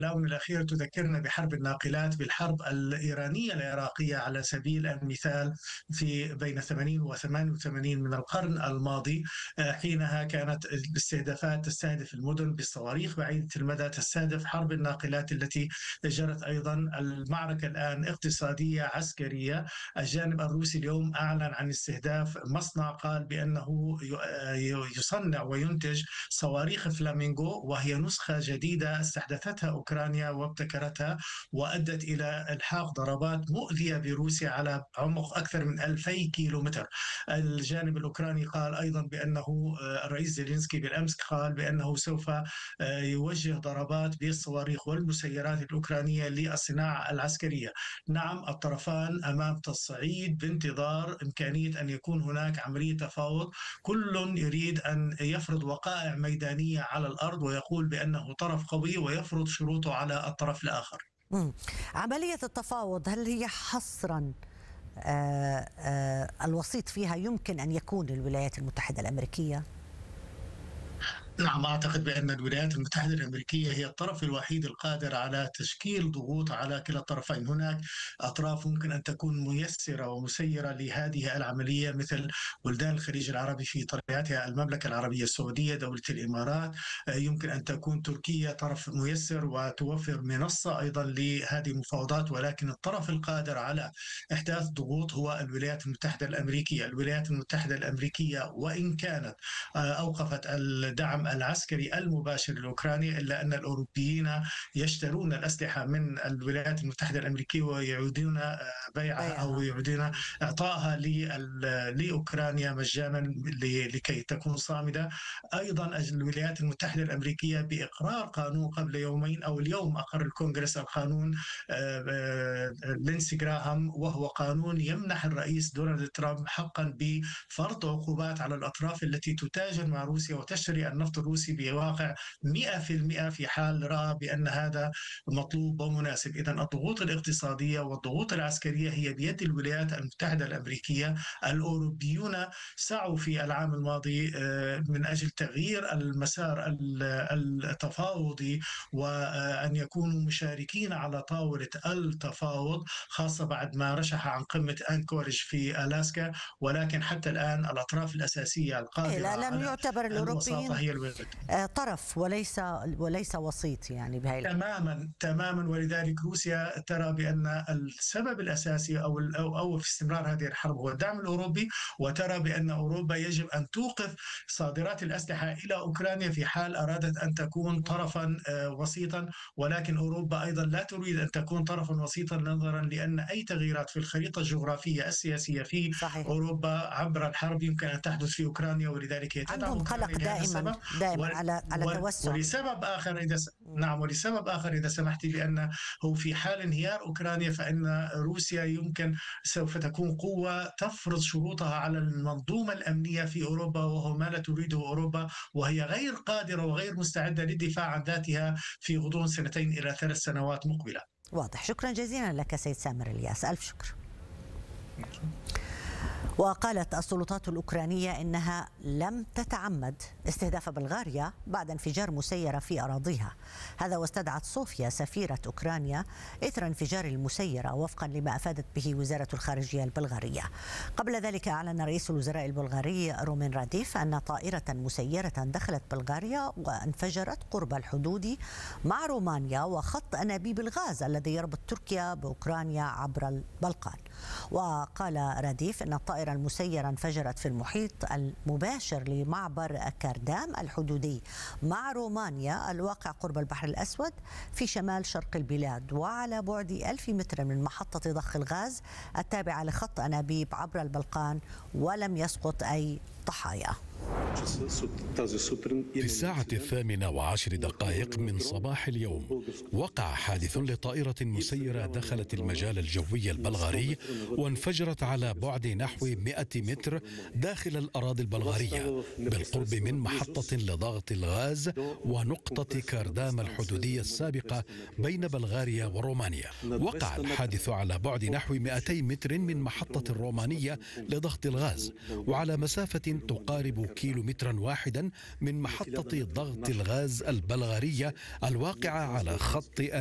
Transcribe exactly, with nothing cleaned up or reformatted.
الآونة الأخيرة تذكرنا بحرب الناقلات، بالحرب الإيرانية العراقية على سبيل المثال في بين ثمانين وثمانية وثمانين من القرن الماضي. حينها كانت الاستهدافات تستهدف المدن بالصواريخ بعيدة المدى، تستهدف حرب الناقلات التي جرت أيضا. المعركة الآن اقتصادية عسكرية. الجانب الروسي اليوم أعلن عن استهداف مصنع قال بأنه يصنع وينتج صواريخ فلامينغو، وهي نسخة جديدة استحدثتها أوكرانيا وابتكرتها، وأدت إلى إلحاق ضربات مؤذية بروسيا على عمق أكثر من ألفي كيلومتر. الجانب الأوكراني قال أيضا بأنه الرئيس زيلينسكي بالأمس قال بأنه سوف يوجه ضربات بالصواريخ والمسيرات الأوكرانية للصناعة العسكرية. نعم، الطرفان أمام تصعيد بانتظار إمكانية أن يكون هناك عملية تفاوض. كل يريد أن يفرض وقائع ميدانية على الأرض ويقول بأنه طرف قوي ويفرض شروطه على الطرف الآخر. مم. عملية التفاوض هل هي حصرا آآ آآ الوسيط فيها يمكن أن يكون الولايات المتحدة الأمريكية؟ نعم، أعتقد بأن الولايات المتحدة الأمريكية هي الطرف الوحيد القادر على تشكيل ضغوط على كلا الطرفين. هناك أطراف ممكن أن تكون ميسرة ومسيرة لهذه العملية مثل بلدان الخليج العربي في طبيعتها، المملكة العربية السعودية، دولة الإمارات. يمكن أن تكون تركيا طرف ميسر وتوفر منصة أيضا لهذه المفاوضات، ولكن الطرف القادر على إحداث ضغوط هو الولايات المتحدة الأمريكية. الولايات المتحدة الأمريكية وإن كانت أوقفت الدعم العسكري المباشر لأوكرانيا، إلا أن الأوروبيين يشترون الأسلحة من الولايات المتحدة الأمريكية ويعودون بيعها أو يعودون إعطائها لأوكرانيا مجانا لكي تكون صامدة. أيضا الولايات المتحدة الأمريكية بإقرار قانون قبل يومين أو اليوم أقر الكونغرس القانون لينسي جراهام، وهو قانون يمنح الرئيس دونالد ترامب حقا بفرض عقوبات على الأطراف التي تتاجر مع روسيا وتشتري النفط الروسي بواقع مئة بالمئة في حال رأى بأن هذا مطلوب ومناسب. إذن الضغوط الاقتصادية والضغوط العسكرية هي بيد الولايات المتحدة الأمريكية. الأوروبيون سعوا في العام الماضي من أجل تغيير المسار التفاوضي وأن يكونوا مشاركين على طاولة التفاوض، خاصة بعد ما رشح عن قمة أنكورج في ألاسكا. ولكن حتى الآن الأطراف الأساسية القادرة لا لم يعتبر الأوروبيين هي الولايات. طرف وليس وليس وسيط يعني بهاي تماما تماما. ولذلك روسيا ترى بأن السبب الأساسي أو أو في استمرار هذه الحرب هو الدعم الأوروبي، وترى بأن أوروبا يجب أن توقف صادرات الأسلحة إلى أوكرانيا في حال أرادت أن تكون طرفا وسيطا. ولكن أوروبا أيضا لا تريد أن تكون طرفا وسيطا نظرا لأن أي تغييرات في الخريطة الجغرافية السياسية في صحيح. أوروبا عبر الحرب يمكن أن تحدث في أوكرانيا، ولذلك هي تدعم عندهم قلق دائما دائما ول... على على ول... توسع. ولسبب آخر إذا س... نعم ولسبب آخر إذا سمحتي، بأنه في حال انهيار أوكرانيا فإن روسيا يمكن سوف تكون قوة تفرض شروطها على المنظومة الأمنية في أوروبا، وهو ما لا تريده أوروبا، وهي غير قادرة وغير مستعدة للدفاع عن ذاتها في غضون سنتين إلى ثلاث سنوات مقبلة. واضح. شكرا جزيلا لك سيد سامر الياس، ألف شكر. وقالت السلطات الأوكرانية إنها لم تتعمد استهداف بلغاريا بعد انفجار مسيرة في أراضيها. هذا واستدعت صوفيا سفيرة أوكرانيا إثر انفجار المسيرة وفقا لما أفادت به وزارة الخارجية البلغارية. قبل ذلك أعلن رئيس الوزراء البلغاري رومين راديف أن طائرة مسيرة دخلت بلغاريا وانفجرت قرب الحدود مع رومانيا وخط أنابيب الغاز الذي يربط تركيا بأوكرانيا عبر البلقان. وقال راديف أن الطائرة المسيرة انفجرت في المحيط المباشر لمعبر كاردام الحدودي مع رومانيا الواقع قرب البحر الأسود في شمال شرق البلاد، وعلى بعد ألف متر من محطة ضخ الغاز التابعة لخط أنابيب عبر البلقان، ولم يسقط أي ضحايا. في الساعة الثامنة وعشر دقائق من صباح اليوم وقع حادث لطائرة مسيرة دخلت المجال الجوي البلغاري وانفجرت على بعد نحو مئة متر داخل الأراضي البلغارية بالقرب من محطة لضغط الغاز ونقطة كاردام الحدودية السابقة بين بلغاريا ورومانيا. وقع الحادث على بعد نحو مئتي متر من محطة الرومانية لضغط الغاز وعلى مسافة تقارب كيلومترا واحدا من محطة ضغط الغاز البلغارية الواقعة على خط